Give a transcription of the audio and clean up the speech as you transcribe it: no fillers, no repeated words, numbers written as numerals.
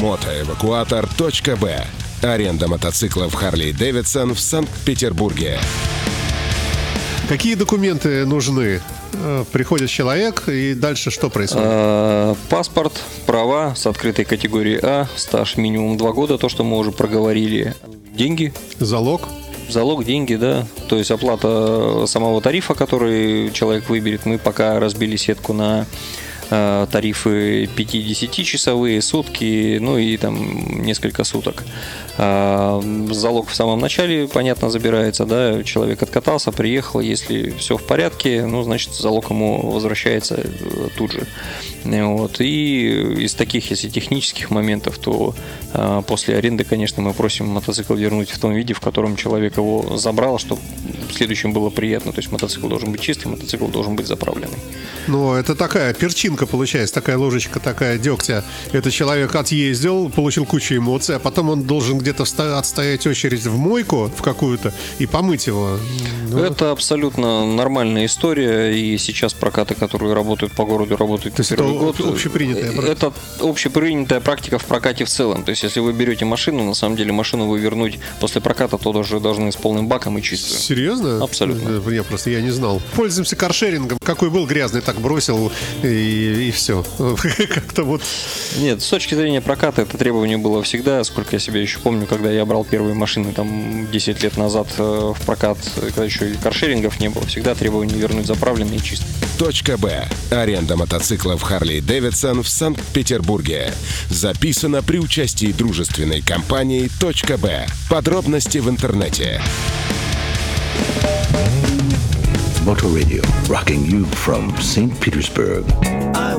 Мотоэвакуатор.б. Аренда мотоциклов Harley-Davidson в Санкт-Петербурге. Какие документы нужны? Приходит человек, и дальше что происходит? Паспорт, права с открытой категории А, стаж минимум 2 года, то, что мы уже проговорили. Деньги. Залог? Залог, деньги, да. То есть оплата самого тарифа, который человек выберет. Мы пока разбили сетку на тарифы 50-часовые, сутки, ну и там несколько суток. Залог в самом начале, понятно, забирается, да, человек откатался, приехал, если все в порядке, ну, значит, залог ему возвращается тут же. Вот. И из таких, если технических моментов, то после аренды, конечно, мы просим мотоцикл вернуть в том виде, в котором человек его забрал, чтобы в следующем было приятно. То есть мотоцикл должен быть чистый, мотоцикл должен быть заправленный. Ну, это такая перчинка получается, такая ложечка, такая дегтя. Это человек отъездил, получил кучу эмоций, а потом он должен где-то отстоять очередь в мойку в какую-то и помыть его. Ну, это абсолютно нормальная история, и сейчас прокаты, которые работают по городу, работают первый год. Общепринятая практика. Это общепринятая практика в прокате в целом. То есть, если вы берете машину, на самом деле машину вы вернуть после проката, то даже должны с полным баком и чистую. Серьезно? Абсолютно. Я не знал. Пользуемся каршерингом. Какой был грязный, так бросил и все. Как-то вот. Нет, с точки зрения проката это требование было всегда. Сколько я себя еще помню, когда я брал первые машины там 10 лет назад в прокат, когда еще и каршерингов не было, всегда требование вернуть заправленный и чистый. .б. Аренда мотоциклов Harley-Davidson в Санкт-Петербурге. Записано при участии дружественной компании .б. Подробности в интернете. Motor Radio, rocking you from St. Petersburg.